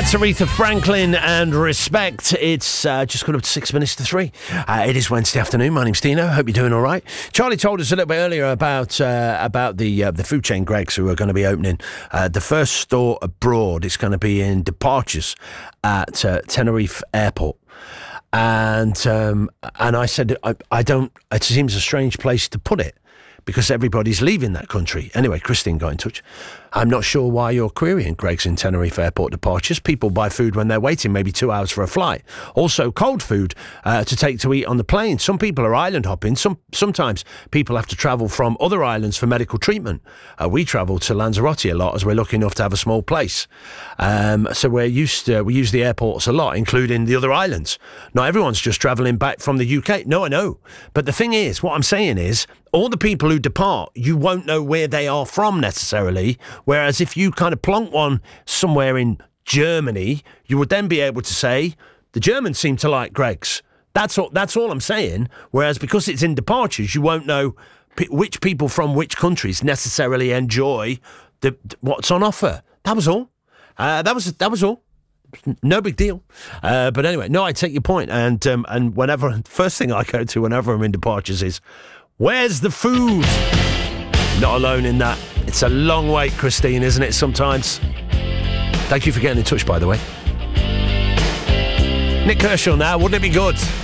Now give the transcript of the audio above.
That's Aretha Franklin and Respect. It's just got up to 6 minutes to 3. It is Wednesday afternoon. My name's Dino. Hope you're doing all right. Charlie told us a little bit earlier about the food chain Greggs, who are going to be opening the first store abroad. It's going to be in Departures at Tenerife Airport. And I said, I don't. It seems a strange place to put it, because everybody's leaving that country. Anyway, Christine got in touch. I'm not sure why you're querying Greggs in Tenerife Airport Departures. People buy food when they're waiting, maybe 2 hours for a flight. Also, cold food to take to eat on the plane. Some people are island hopping. Sometimes people have to travel from other islands for medical treatment. We travel to Lanzarote a lot, as we're lucky enough to have a small place. So we use the airports a lot, including the other islands. Not everyone's just travelling back from the UK. No, I know. But the thing is, what I'm saying is, all the people who depart, you won't know where they are from necessarily, whereas if you kind of plonk one somewhere in Germany, you would then be able to say, the Germans seem to like Greggs. That's all I'm saying, whereas because it's in Departures, you won't know which people from which countries necessarily enjoy what's on offer. That was all. That was all. No big deal. But anyway, no, I take your point. And whenever, first thing I go to whenever I'm in Departures is, where's the food? Not alone in that. It's a long wait, Christine, isn't it, sometimes? Thank you for getting in touch, by the way. Nick Kershaw now, wouldn't it be good?